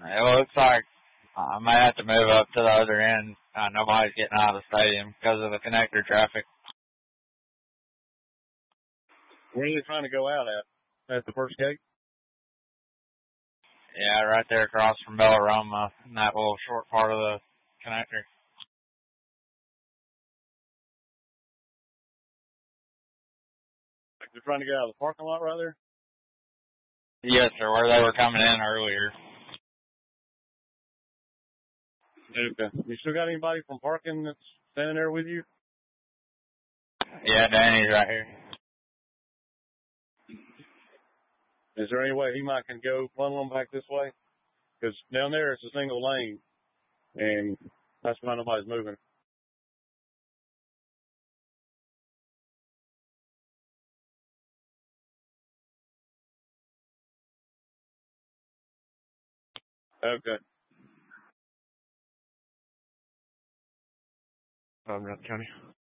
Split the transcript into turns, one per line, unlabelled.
It looks like I may have to move up to the other end. Nobody's getting out of the stadium because of the connector traffic.
Where are you trying to go out at? At the first gate?
Yeah, right there across from Bellaroma, in that little short part of the connector.
Like you're trying to get out of the parking lot right there?
Yes, sir, where they were coming in earlier.
Okay. You still got anybody from parking that's standing there with you?
Yeah, Danny's right here.
Is there any way he might can go funneling back this way? Because down there it's a single lane, and that's why nobody's moving. Okay.
County.